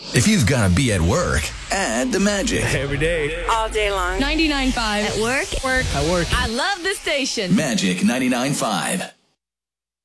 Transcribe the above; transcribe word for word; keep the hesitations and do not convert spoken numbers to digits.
If you've got to be at work, add the magic. Every day. All day long. ninety-nine point five. At work. Work. At work. I love this station. Magic ninety-nine point five.